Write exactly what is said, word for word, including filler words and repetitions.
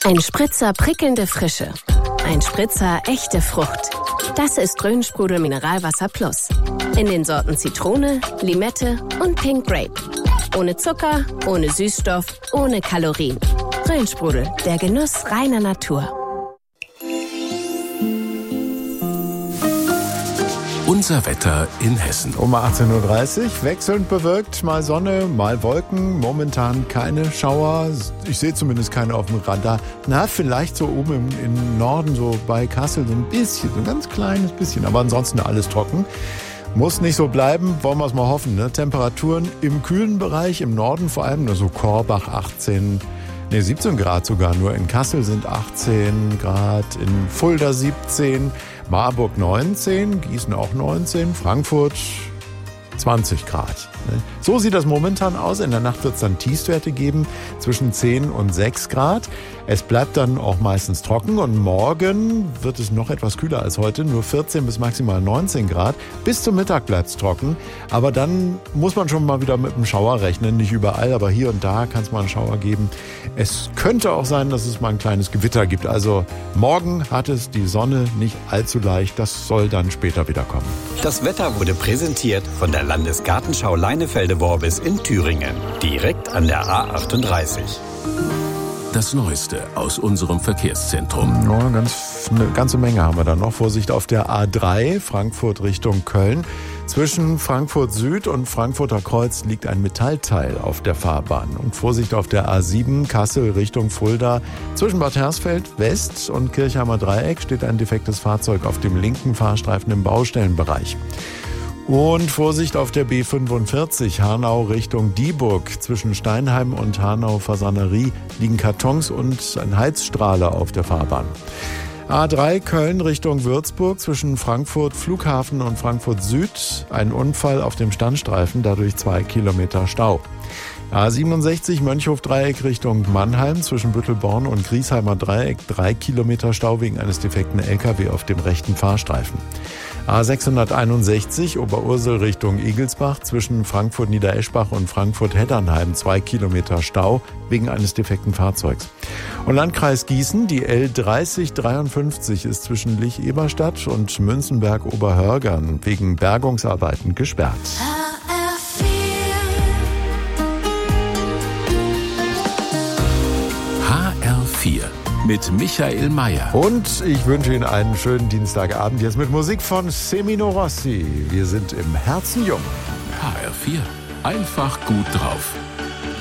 Ein Spritzer prickelnde Frische. Ein Spritzer echte Frucht. Das ist Rhön-Sprudel Mineralwasser Plus. In den Sorten Zitrone, Limette und Pink Grape. Ohne Zucker, ohne Süßstoff, ohne Kalorien. Rhön-Sprudel, der Genuss reiner Natur. Unser Wetter in Hessen. Um achtzehn Uhr dreißig, wechselnd bewölkt, mal Sonne, mal Wolken, momentan keine Schauer. Ich sehe zumindest keine auf dem Radar. Na, vielleicht so oben im, im Norden, so bei Kassel, so ein bisschen, so ein ganz kleines bisschen, aber ansonsten alles trocken. Muss nicht so bleiben, wollen wir es mal hoffen. Ne? Temperaturen im kühlen Bereich, im Norden vor allem, also Korbach achtzehn, nee, siebzehn Grad sogar, nur in Kassel sind achtzehn Grad, in Fulda siebzehn, Marburg neunzehn, Gießen auch neunzehn, Frankfurt zwanzig Grad. So sieht das momentan aus. In der Nacht wird es dann Tiefstwerte geben zwischen zehn und sechs Grad. Es bleibt dann auch meistens trocken und morgen wird es noch etwas kühler als heute, nur vierzehn bis maximal neunzehn Grad. Bis zum Mittag bleibt es trocken, aber dann muss man schon mal wieder mit einem Schauer rechnen. Nicht überall, aber hier und da kann es mal einen Schauer geben. Es könnte auch sein, dass es mal ein kleines Gewitter gibt. Also morgen hat es die Sonne nicht allzu leicht. Das soll dann später wieder kommen. Das Wetter wurde präsentiert von der Landesgartenschau Leinefelde-Worbis in Thüringen, direkt an der A achtunddreißig. Das Neueste aus unserem Verkehrszentrum. Ja, ganz, eine ganze Menge haben wir da noch. Vorsicht auf der A drei, Frankfurt Richtung Köln. Zwischen Frankfurt Süd und Frankfurter Kreuz liegt ein Metallteil auf der Fahrbahn. Und Vorsicht auf der A sieben, Kassel Richtung Fulda. Zwischen Bad Hersfeld West und Kirchheimer Dreieck steht ein defektes Fahrzeug auf dem linken Fahrstreifen im Baustellenbereich. Und Vorsicht auf der B fünfundvierzig, Hanau Richtung Dieburg. Zwischen Steinheim und Hanau Fasanerie liegen Kartons und ein Heizstrahler auf der Fahrbahn. A drei Köln Richtung Würzburg, zwischen Frankfurt Flughafen und Frankfurt Süd. Ein Unfall auf dem Standstreifen, dadurch zwei Kilometer Stau. A siebenundsechzig Mönchhof-Dreieck Richtung Mannheim, zwischen Büttelborn und Griesheimer Dreieck, drei Kilometer Stau wegen eines defekten L K W auf dem rechten Fahrstreifen. A sechshunderteinundsechzig Oberursel Richtung Igelsbach, zwischen Frankfurt-Niedereschbach und Frankfurt-Heddernheim, zwei Kilometer Stau wegen eines defekten Fahrzeugs. Und Landkreis Gießen, die L dreißig dreiundfünfzig ist zwischen Lich-Eberstadt und Münzenberg-Oberhörgern wegen Bergungsarbeiten gesperrt. H R vier mit Michael Mayer. Und ich wünsche Ihnen einen schönen Dienstagabend jetzt mit Musik von Semino Rossi. Wir sind im Herzen jung. H R vier. Einfach gut drauf.